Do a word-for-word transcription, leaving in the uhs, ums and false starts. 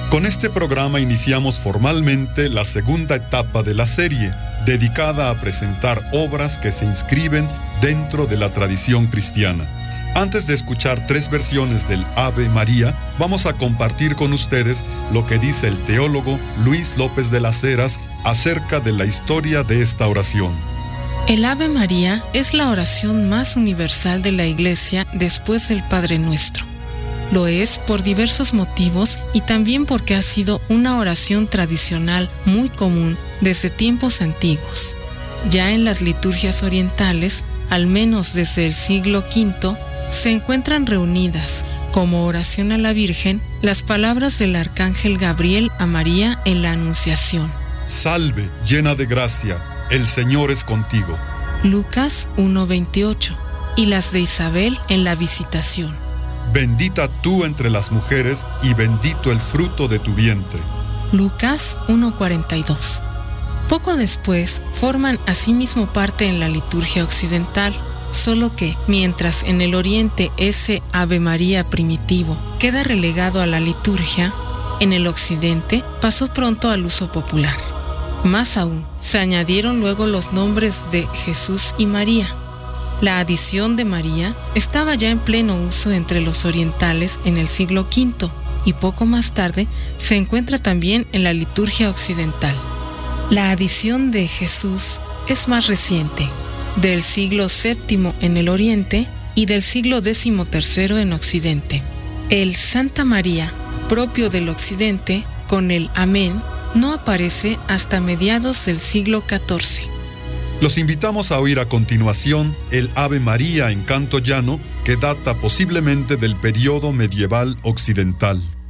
Con este programa iniciamos formalmente la segunda etapa de la serie, dedicada a presentar obras que se inscriben dentro de la tradición cristiana. Antes de escuchar tres versiones del Ave María, vamos a compartir con ustedes lo que dice el teólogo Luis López de las Heras acerca de la historia de esta oración. El Ave María es la oración más universal de la Iglesia después del Padre Nuestro. Lo es por diversos motivos y también porque ha sido una oración tradicional muy común desde tiempos antiguos. Ya en las liturgias orientales, al menos desde el siglo quinto, se encuentran reunidas, como oración a la Virgen, las palabras del arcángel Gabriel a María en la Anunciación. Salve, llena de gracia, el Señor es contigo. Lucas uno veintiocho. Y las de Isabel en la Visitación. Bendita tú entre las mujeres y bendito el fruto de tu vientre. Lucas uno cuarenta y dos. Poco después forman asimismo parte en la liturgia occidental, solo que, mientras en el Oriente ese Ave María primitivo queda relegado a la liturgia, en el Occidente pasó pronto al uso popular. Más aún, se añadieron luego los nombres de Jesús y María. La adición de María estaba ya en pleno uso entre los orientales en el siglo quinto y poco más tarde se encuentra también en la liturgia occidental. La adición de Jesús es más reciente, del siglo séptimo en el Oriente y del siglo décimo tercero en Occidente. El Santa María, propio del Occidente, con el Amén, no aparece hasta mediados del siglo catorce. Los invitamos a oír a continuación el Ave María en canto llano que data posiblemente del periodo medieval occidental.